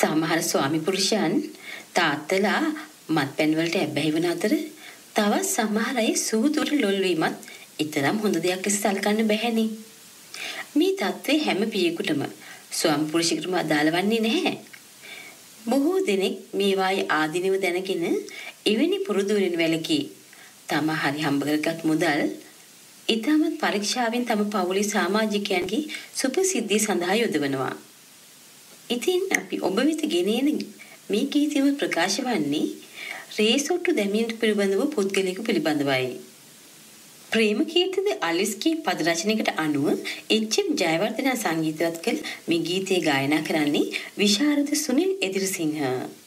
සමහර ස්වාමි පුරුෂයන් තාත්තලා මත්පැන් වලට ඇබ්බැහි වන අතර තවත් සමහර අය සූදුට ලොල් වීමත් ඊතරම් හොඳ දෙයක් ලෙස සලකන්න බැහැනේ. මේ தત્ත්වය හැම පියෙකුටම ස්වාමි පුරුෂයෙකුටම අදාළ වන්නේ නැහැ. බොහෝ දෙනෙක් මේවායේ ආදීනව දැනගෙන එවැනි පුරුදු වලින් වැළකී තම හරි හම්බ කරගත් මුදල් ඊටමත් පරීක්ෂාවෙන් තම පවුලේ සමාජිකයන්ගේ සුපසිද්ධිය සඳහා යොදවනවා. ඉතින් අපි ඔබ වෙත ගෙනෙන මේ ගීතයම ප්‍රකාශ වන්නේ රේසොට්ටු දැමීමට පිළිබඳව පුද්ගලික පිළිබඳවයි. ප්‍රේම කීර්තිද අලිස්ගේ පද රචනයකට අනුව එච්.එම්. ජයවර්ධන සංගීතවත් කළ මේ ගීතය ගායනා කරන්නේ විශාරද සුනිල් එදිරිසිංහ.